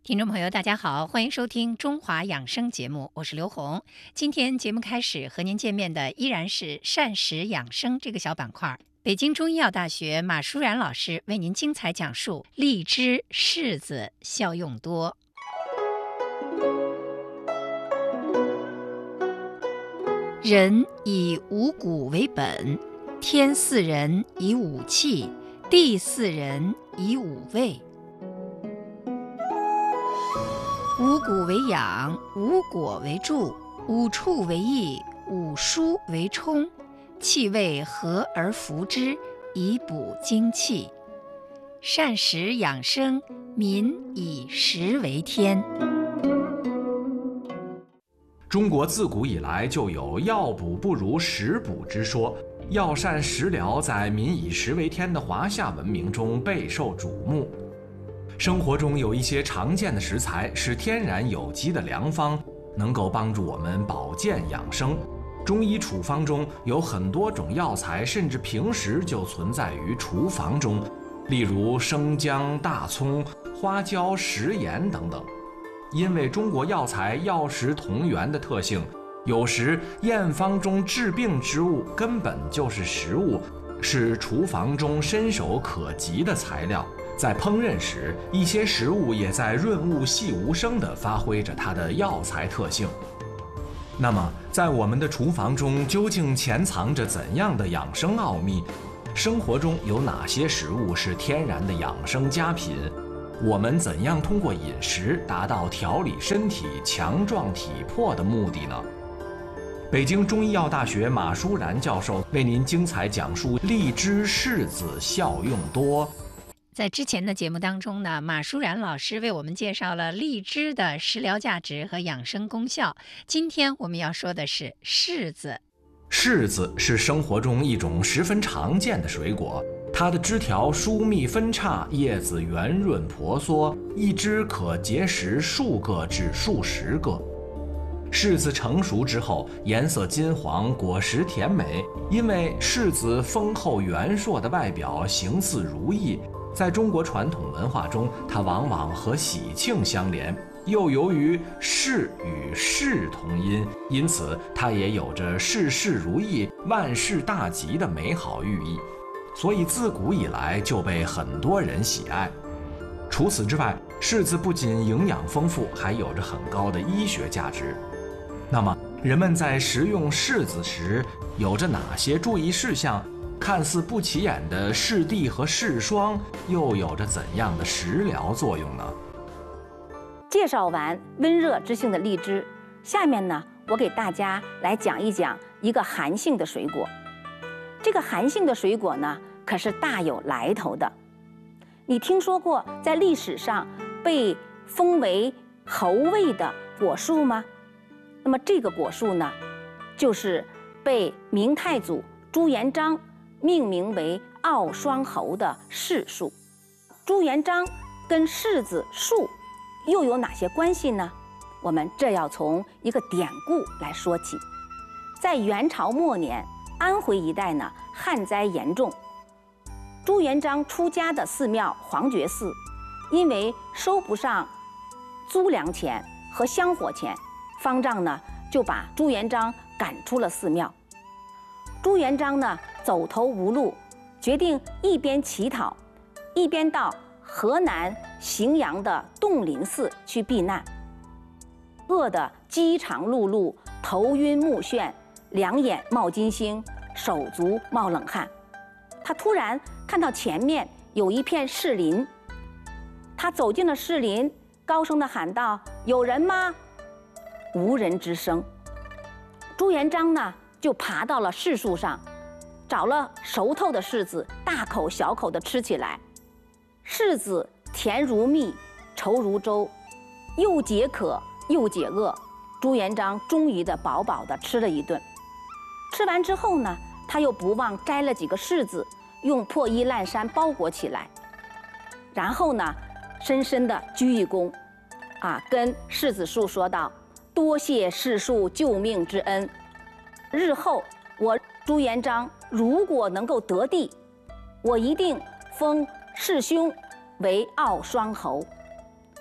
听众朋友，大家好，欢迎收听中华养生节目，我是刘红。今天节目开始和您见面的依然是膳食养生这个小板块。北京中医药大学马舒然老师为您精彩讲述荔枝、柿子效用多。人以五谷为本，天赐人以五气，地赐人以五味。五谷为养，五果为助，五畜为益，五蔬为充，气味和而服之，以补精气。膳食养生，民以食为天。 中国自古以来就有药补不如食补之说，药膳食疗在民以食为天的华夏文明中备受瞩目。生活中有一些常见的食材是天然有机的良方，能够帮助我们保健养生。中医处方中有很多种药材，甚至平时就存在于厨房中，例如生姜、大葱、花椒、食盐等等。因为中国药材药食同源的特性，有时验方中治病之物根本就是食物，是厨房中伸手可及的材料。在烹饪时，一些食物也在润物细无声地发挥着它的药材特性。那么，在我们的厨房中究竟潜藏着怎样的养生奥秘？生活中有哪些食物是天然的养生佳品？我们怎样通过饮食达到调理身体、强壮体魄的目的呢？北京中医药大学马舒然教授为您精彩讲述荔枝、柿子效用多。 在之前的节目当中呢，马舒然老师为我们介绍了荔枝的食疗价值和养生功效。今天我们要说的是柿子。 柿子是生活中一种十分常见的水果，它的枝条疏密分叉，叶子圆润婆娑，一枝可结实数个至数十个。柿子成熟之后，颜色金黄，果实甜美。因为柿子丰厚圆硕的外表，形似如意，在中国传统文化中，它往往和喜庆相连，又由于柿与事同音，因此它也有着事事如意、万事大吉的美好寓意，所以自古以来就被很多人喜爱。除此之外，柿子不仅营养丰富，还有着很高的医学价值。那么，人们在食用柿子时有着哪些注意事项？看似不起眼的柿蒂和柿霜又有着怎样的食疗作用呢？ 介绍完温热之性的荔枝，下面呢，我给大家来讲一讲一个寒性的水果。这个寒性的水果呢，可是大有来头的。你听说过在历史上被封为侯位的果树吗？那么这个果树呢，就是被明太祖朱元璋命名为傲霜侯的柿树。朱元璋跟柿子树又有哪些关系呢？我们这要从一个典故来说起。在元朝末年，安徽一带呢旱灾严重，朱元璋出家的寺庙黄觉寺，因为收不上租粮钱和香火钱，方丈呢就把朱元璋赶出了寺庙。朱元璋呢走投无路，决定一边乞讨，一边到河南荥阳的洞林寺去避难。饿得饥肠辘辘，头晕目眩，两眼冒金星，手足冒冷汗。他突然看到前面有一片柿林，他走进了柿林，高声地喊道：“有人吗？”无人之声。朱元璋呢就爬到了柿树上，找了熟透的柿子，大口小口地吃起来。柿子甜如蜜，稠如粥，又解渴又解饿。朱元璋终于的饱饱地吃了一顿。吃完之后呢，他又不忘摘了几个柿子，用破衣烂衫包裹起来，然后呢，深深地鞠一躬，跟柿子树说道：“多谢柿树救命之恩，日后我朱元璋如果能够得地，我一定封柿兄为傲霜侯。”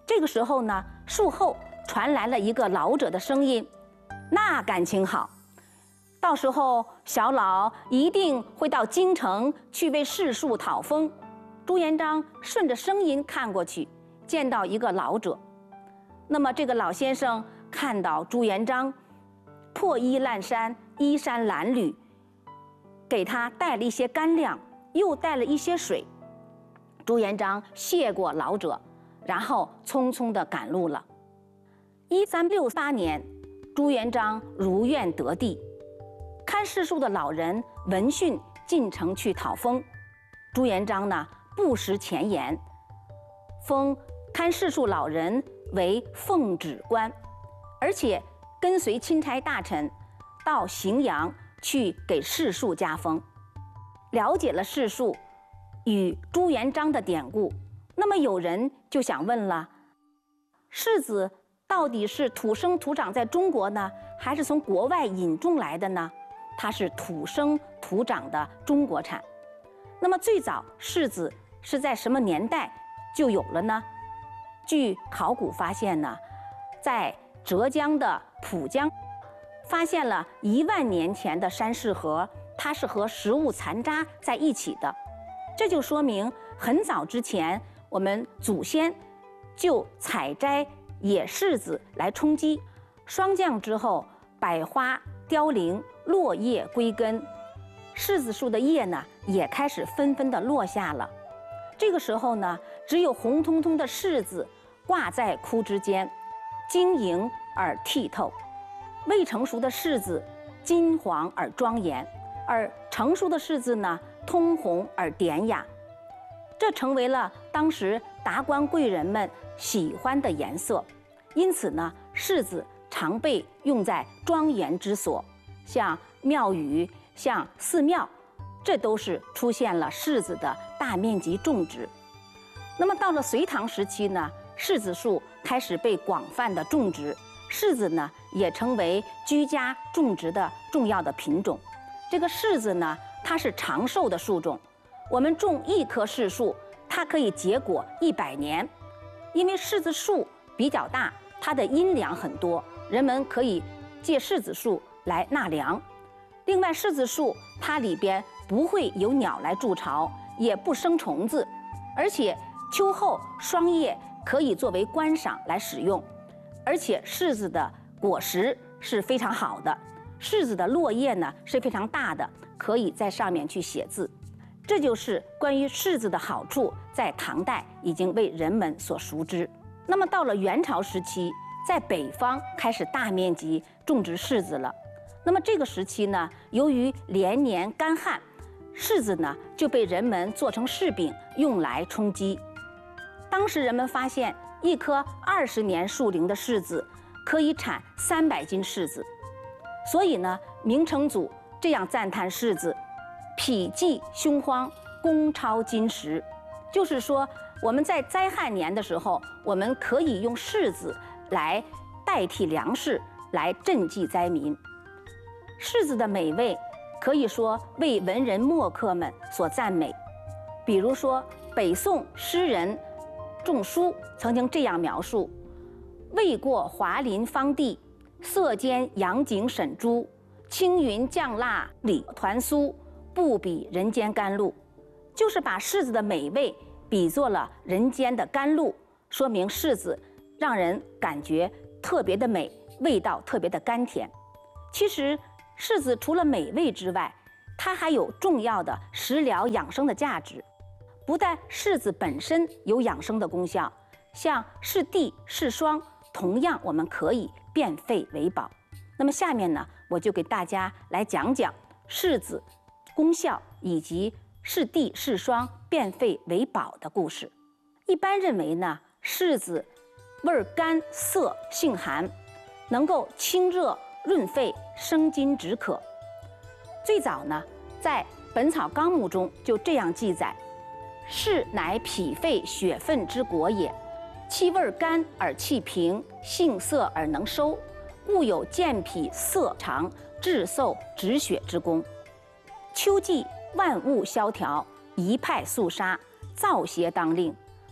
这个时候呢，树后传来了一个老者的声音：“那感情好，到时候小老一定会到京城去为世庶讨封。”朱元璋顺着声音看过去，见到一个老者。那么这个老先生看到朱元璋破衣烂衫、衣衫褴褛，给他带了一些干粮，又带了一些水。朱元璋谢过老者，然后匆匆地赶路了。1368年，朱元璋如愿得地，看世庶的老人闻讯进城去讨封。朱元璋呢，不识前言，封看世庶老人为奉旨官，而且跟随钦差大臣到荥阳去给世庶加封。了解了世庶与朱元璋的典故，那么有人就想问了：世子到底是土生土长在中国呢，还是从国外引种来的呢？它是土生土长的中国产。那么最早世子是在什么年代就有了呢？据考古发现呢，在浙江的浦江发现了10000年前的山试盒，它是和食物残渣在一起的。这就说明很早之前我们祖先就采摘野柿子来充饥，霜降之后百花凋零，落叶归根，柿子树的叶呢也开始纷纷的落下了。这个时候呢，只有红彤彤的柿子挂在枯枝间，晶莹而剔透；未成熟的柿子金黄而庄严，而成熟的柿子呢通红而典雅。这成为了当时达官贵人们喜欢的颜色。因此呢，柿子常被用在庄严之所，像庙宇、像寺庙，这都是出现了柿子的大面积种植。那么到了隋唐时期呢，柿子树开始被广泛的种植，柿子呢也成为居家种植的重要的品种。这个柿子呢，它是长寿的树种，我们种1棵柿树，它可以结果100年。因为柿子树比较大，它的阴凉很多，人们可以借柿子树来纳凉。另外，柿子树它里边不会有鸟来筑巢，也不生虫子，而且秋后霜叶可以作为观赏来使用。而且柿子的果实是非常好的，柿子的落叶呢是非常大的，可以在上面去写字。这就是关于柿子的好处，在唐代已经为人们所熟知。那么到了元朝时期，在北方开始大面积种植柿子了。那么这个时期呢，由于连年干旱，柿子呢就被人们做成柿饼，用来充饥。当时人们发现，一棵20年树龄的柿子可以产300斤柿子，所以呢，明成祖这样赞叹柿子：否济凶荒，功超金石。就是说，我们在灾害年的时候，我们可以用柿子来代替粮食，来赈济灾民。柿子的美味可以说为文人墨客们所赞美。比如说，北宋诗人仲舒曾经这样描述：未过华林芳地，色兼洋景沈珠，青云酱辣里团酥，不比人间甘露。就是把柿子的美味比作了人间的甘露，说明柿子让人感觉特别的美，味道特别的甘甜。其实柿子除了美味之外，它还有重要的食疗养生的价值。不但柿子本身有养生的功效，像柿地、柿霜，同样我们可以变废为宝。那么下面呢，我就给大家来讲讲柿子功效以及柿地、柿霜变废为宝的故事。一般认为呢，柿子味甘涩性寒，能够清热润肺、生津止渴。最早呢，在《本草纲目》中就这样记载：柿乃脾肺血分之果也，其味甘而气平，性涩而能收，故有健脾涩肠、治嗽止血之功。秋季万物萧条，一派肃杀，燥邪当令。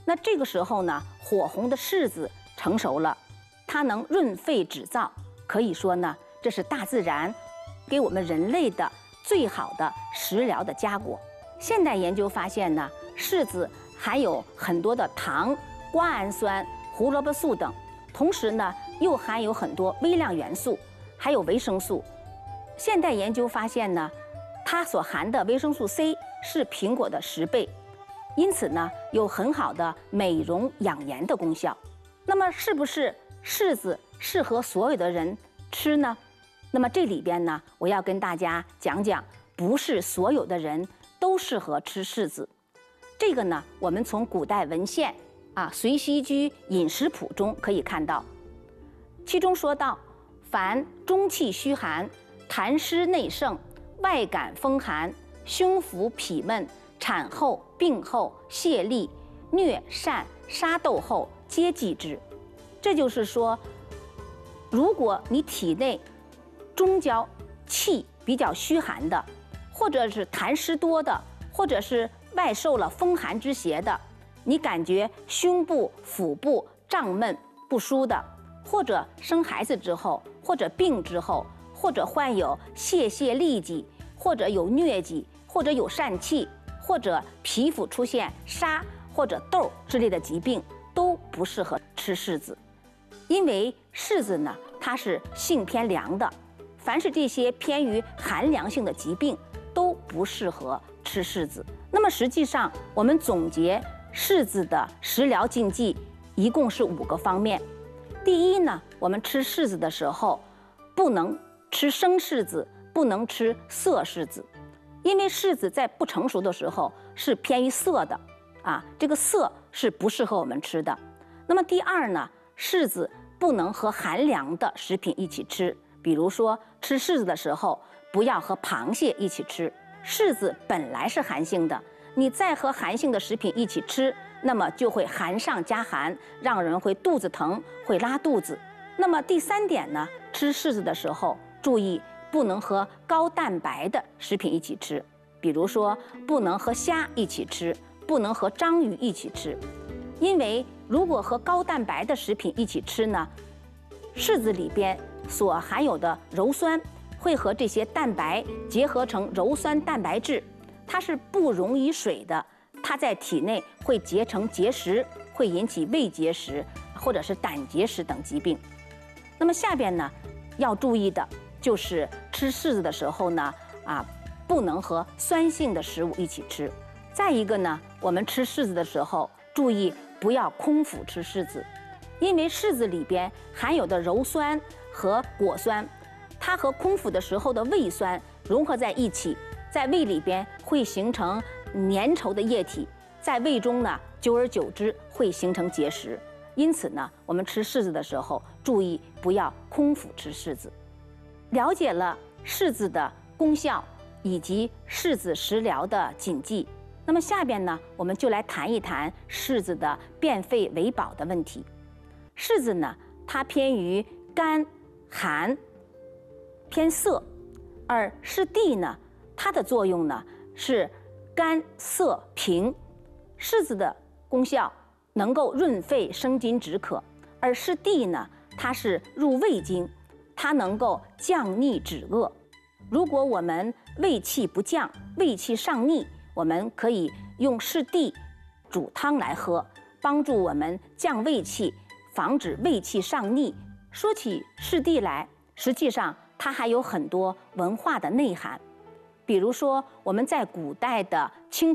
那这个时候呢，火红的柿子成熟了，它能润肺止燥，可以说呢，这是大自然给我们人类的最好的食疗的佳果。现代研究发现呢，柿子含有很多的糖、瓜氨酸、胡萝卜素等，同时呢，又含有很多微量元素，还有维生素。现代研究发现呢，它所含的维生素 C 是苹果的10倍，因此呢，有很好的美容养颜的功效。那么，是不是柿子适合所有的人吃呢？那么这里边呢，我要跟大家讲讲，不是所有的人都适合吃柿子。这个呢，我们从古代文献《随溪居饮食谱》中可以看到，其中说到，凡中气虚寒、痰湿内盛、外感风寒、胸腹痞闷、产后、病后、泄痢、疟疝、沙痘后，皆忌之。这就是说，如果你体内中焦气比较虚寒的，或者是痰湿多的，或者是外受了风寒之邪的，你感觉胸部、腹部胀闷不舒的，或者生孩子之后，或者病之后，或者患有泄痢疾，或者有疟疾，或者有疝气，或者皮肤出现沙或者痘之类的疾病，都不适合吃柿子。因为柿子呢，它是性偏凉的，凡是这些偏于寒凉性的疾病都不适合吃柿子。那么实际上，我们总结柿子的食疗禁忌一共是5个方面。第一呢，我们吃柿子的时候，不能吃生柿子，不能吃涩柿子，因为柿子在不成熟的时候是偏于涩的这个涩是不适合我们吃的。那么第二呢，柿子不能和寒凉的食品一起吃，比如说吃柿子的时候不要和螃蟹一起吃，柿子本来是寒性的，你再和寒性的食品一起吃，那么就会寒上加寒，让人会肚子疼，会拉肚子。那么第3点呢，吃柿子的时候注意不能和高蛋白的食品一起吃，比如说不能和虾一起吃，不能和章鱼一起吃。因为如果和高蛋白的食品一起吃呢，柿子里边所含有的鞣酸会和这些蛋白结合成鞣酸蛋白质，它是不溶于水的，它在体内会结成结石，会引起胃结石或者是胆结石等疾病。那么下边呢，要注意的就是吃柿子的时候呢，不能和酸性的食物一起吃。再一个呢，我们吃柿子的时候注意不要空腹吃柿子，因为柿子里边含有的鞣酸和果酸，它和空腹的时候的胃酸融合在一起，在胃里边会形成粘稠的液体，在胃中呢，久而久之会形成结石。因此呢，我们吃柿子的时候注意不要空腹吃柿子。了解了柿子的功效以及柿子食疗的禁忌，那么下边呢，我们就来谈一谈柿子的变废为宝的问题。柿子呢，它偏于甘寒，偏涩，而柿地呢，它的作用呢是甘涩平。柿子的功效能够润肺生津止渴，而柿地呢，它是入胃经，它能够降逆止恶。如果我们胃气不降，胃气上逆，我们可以用柿地煮汤来喝，帮助我们降胃气，防止胃气上逆。说起柿地来，实际上它还有很多文化的内涵。比如说，我们在古代的青